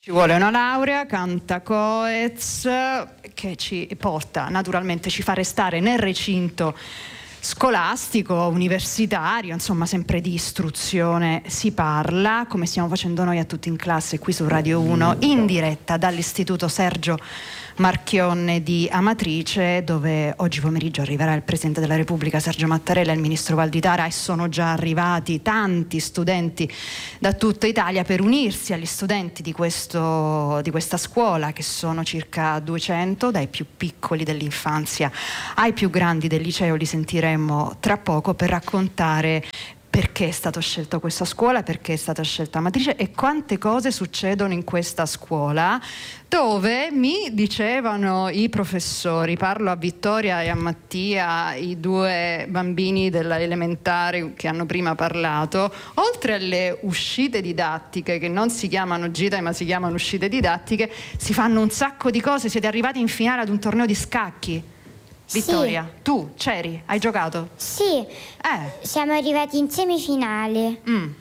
Ci vuole una laurea, canta Coez, che ci porta, naturalmente ci fa restare nel recinto scolastico, universitario, insomma sempre di istruzione si parla, come stiamo facendo noi a tutti in classe qui su Radio 1, in diretta dall'Istituto Sergio Marchionne di Amatrice, dove oggi pomeriggio arriverà il Presidente della Repubblica Sergio Mattarella e il Ministro Valditara, e sono già arrivati tanti studenti da tutta Italia per unirsi agli studenti di questa scuola, che sono circa 200, dai più piccoli dell'infanzia ai più grandi del liceo. Li sentiremo tra poco per raccontare perché è stata scelta questa scuola, perché è stata scelta Amatrice e quante cose succedono in questa scuola, dove mi dicevano i professori, parlo a Vittoria e a Mattia, i due bambini dell'elementare che hanno prima parlato, oltre alle uscite didattiche, che non si chiamano gite ma si chiamano uscite didattiche, si fanno un sacco di cose. Siete arrivati in finale ad un torneo di scacchi. Vittoria, sì. Tu c'eri? Hai giocato? Sì, siamo arrivati in semifinale.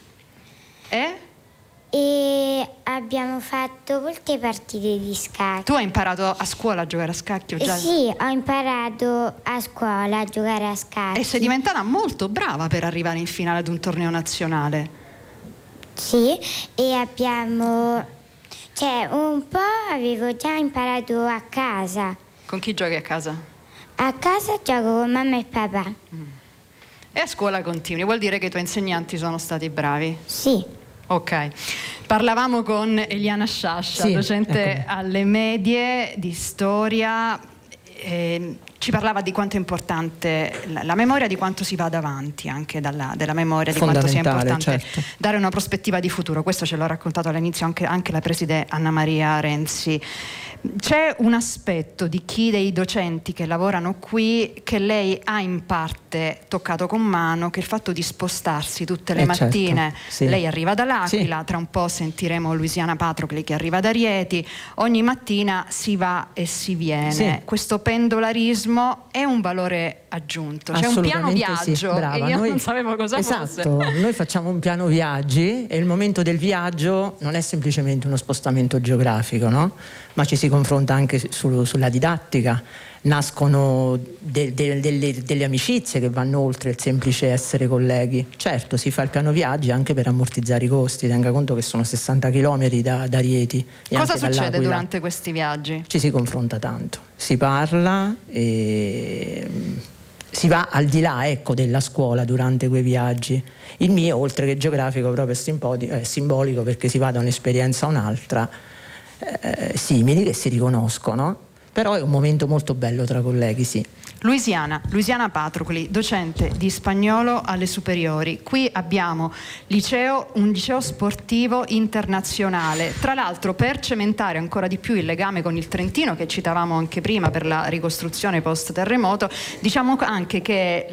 E abbiamo fatto molte partite di scacchi. Tu hai imparato a scuola a giocare a scacchi? Sì, ho imparato a scuola a giocare a scacchi. E sei diventata molto brava per arrivare in finale ad un torneo nazionale. Sì, e abbiamo... un po' avevo già imparato a casa. Con chi giochi a casa? A casa gioco con mamma e papà. E a scuola continui, vuol dire che i tuoi insegnanti sono stati bravi? Sì. Ok. Parlavamo con Eliana Sciascia, docente alle medie di storia. Ci parlava di quanto è importante la memoria, di quanto si vada avanti anche della memoria, di quanto sia importante dare una prospettiva di futuro. Questo ce l'ho raccontato all'inizio anche la preside Anna Maria Renzi. C'è un aspetto di chi dei docenti che lavorano qui che lei ha in parte toccato con mano, che è il fatto di spostarsi tutte le mattine. Lei arriva da L'Aquila, tra un po' sentiremo Luisiana Patrocli che arriva da Rieti, ogni mattina si va e si viene. Questo pendolarismo è un valore aggiunto, c'è un piano viaggio e io non sapevo cosa fosse. Noi facciamo un piano viaggi e il momento del viaggio non è semplicemente uno spostamento geografico, no? Ma ci si confronta anche sulla didattica, nascono delle amicizie che vanno oltre il semplice essere colleghi. Certo, si fa il piano viaggi anche per ammortizzare i costi, tenga conto che sono 60 chilometri da Rieti. Cosa succede durante questi viaggi? Ci si confronta tanto, si parla e si va al di là, della scuola durante quei viaggi. Il mio, oltre che geografico, proprio è simbolico, perché si va da un'esperienza a un'altra, simili, che si riconoscono, però è un momento molto bello tra colleghi, sì. Luisiana Patrocli, docente di spagnolo alle superiori. Qui abbiamo un liceo sportivo internazionale. Tra l'altro, per cementare ancora di più il legame con il Trentino, che citavamo anche prima per la ricostruzione post-terremoto, diciamo anche che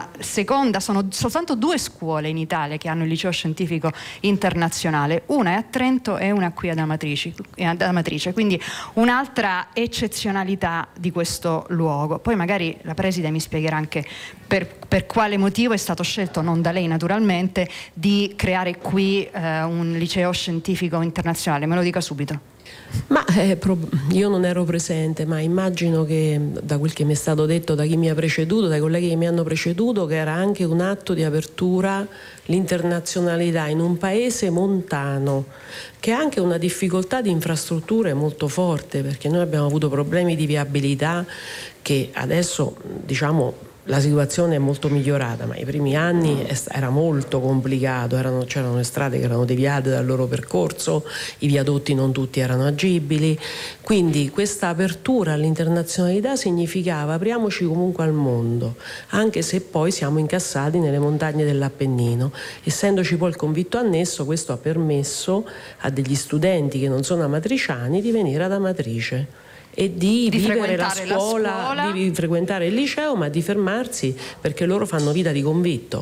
sono soltanto 2 scuole in Italia che hanno il liceo scientifico internazionale. Una è a Trento e una qui ad Amatrice, quindi un'altra eccezionalità di questo luogo. Poi magari la preside mi spiegherà anche per quale motivo è stato scelto, non da lei naturalmente, di creare qui un liceo scientifico internazionale. Me lo dica subito. Ma io non ero presente, ma immagino che da quel che mi è stato detto da chi mi ha preceduto, dai colleghi che mi hanno preceduto, che era anche un atto di apertura, l'internazionalità in un paese montano che ha anche una difficoltà di infrastrutture molto forte, perché noi abbiamo avuto problemi di viabilità che adesso, diciamo, la situazione è molto migliorata, ma i primi anni era molto complicato, c'erano le strade che erano deviate dal loro percorso, i viadotti non tutti erano agibili, quindi questa apertura all'internazionalità significava apriamoci comunque al mondo, anche se poi siamo incassati nelle montagne dell'Appennino. Essendoci poi il convitto annesso, questo ha permesso a degli studenti che non sono amatriciani di venire ad Amatrice e di vivere la scuola, di frequentare il liceo, ma di fermarsi, perché loro fanno vita di convitto.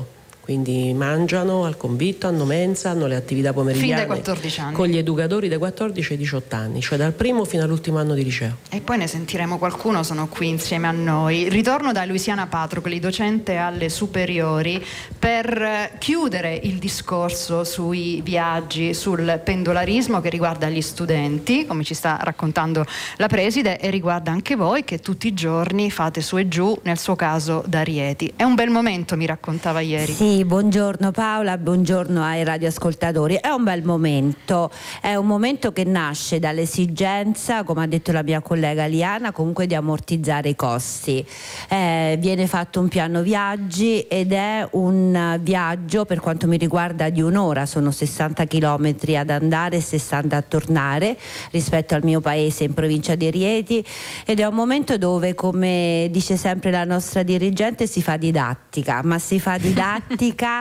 quindi mangiano al convitto, hanno mensa, hanno le attività pomeridiane fin dai 14 anni con gli educatori dai 14 ai 18 anni, cioè dal primo fino all'ultimo anno di liceo. E poi ne sentiremo qualcuno, sono qui insieme a noi. Ritorno da Luisiana Patrocli, docente alle superiori, per chiudere il discorso sui viaggi, sul pendolarismo che riguarda gli studenti, come ci sta raccontando la preside, e riguarda anche voi che tutti i giorni fate su e giù, nel suo caso da Rieti. È un bel momento, mi raccontava ieri. Sì, buongiorno Paola, buongiorno ai radioascoltatori. È un bel momento, è un momento che nasce dall'esigenza, come ha detto la mia collega Liana, comunque di ammortizzare i costi. Viene fatto un piano viaggi ed è un viaggio, per quanto mi riguarda, di un'ora, sono 60 chilometri ad andare e 60 a tornare rispetto al mio paese in provincia di Rieti, ed è un momento dove, come dice sempre la nostra dirigente, si fa didattica, ma si fa didattica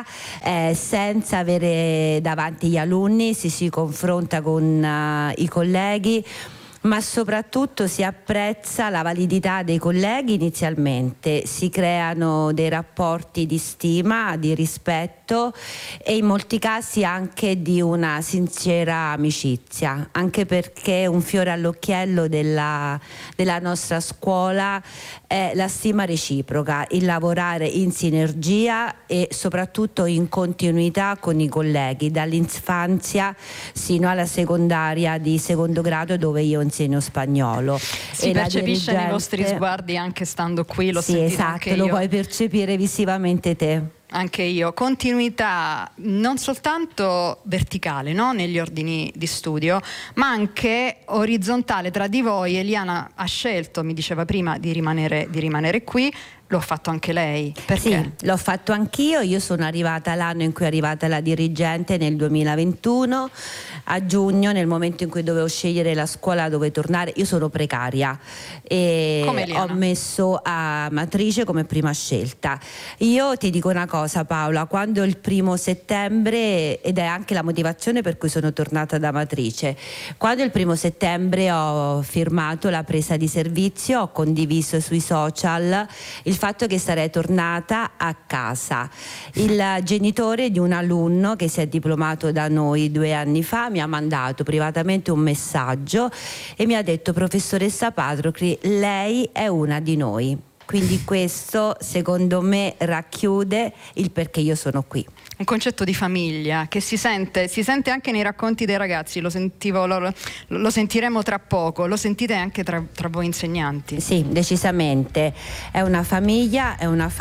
senza avere davanti gli alunni, si confronta con i colleghi, ma soprattutto si apprezza la validità dei colleghi inizialmente, si creano dei rapporti di stima, di rispetto e in molti casi anche di una sincera amicizia, anche perché un fiore all'occhiello della nostra scuola è la stima reciproca, il lavorare in sinergia e soprattutto in continuità con i colleghi, dall'infanzia sino alla secondaria di secondo grado, dove io insegno spagnolo. Si percepisce nei vostri sguardi anche stando qui, lo sì, sentite esatto, anche io. lo puoi percepire visivamente te. Anche io, continuità non soltanto verticale, no? Negli ordini di studio, ma anche orizzontale tra di voi. Eliana ha scelto, mi diceva prima, di rimanere qui. Lo ha fatto anche lei? Perché? Sì, l'ho fatto anch'io. Io sono arrivata l'anno in cui è arrivata la dirigente, nel 2021, a giugno, nel momento in cui dovevo scegliere la scuola dove tornare. Io sono precaria e ho messo a Matrice come prima scelta. Io ti dico una cosa, Paola, quando il 1° settembre, ed è anche la motivazione per cui sono tornata da Matrice, quando il 1° settembre ho firmato la presa di servizio, ho condiviso sui social il fatto che sarei tornata a casa. Il genitore di un alunno che si è diplomato da noi 2 anni fa mi ha mandato privatamente un messaggio e mi ha detto: professoressa Patrocli, lei è una di noi. Quindi questo secondo me racchiude il perché io sono qui. Un concetto di famiglia che si sente anche nei racconti dei ragazzi, lo sentiremo tra poco, lo sentite anche tra voi insegnanti? Sì, decisamente, è una famiglia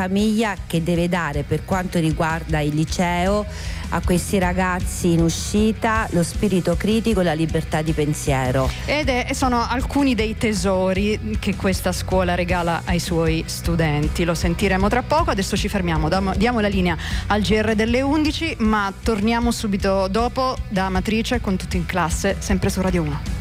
che deve dare, per quanto riguarda il liceo, a questi ragazzi in uscita lo spirito critico e la libertà di pensiero. Sono alcuni dei tesori che questa scuola regala ai suoi studenti, lo sentiremo tra poco. Adesso ci fermiamo, diamo la linea al GR delle 11, ma torniamo subito dopo da Matrice con tutti in classe, sempre su Radio 1.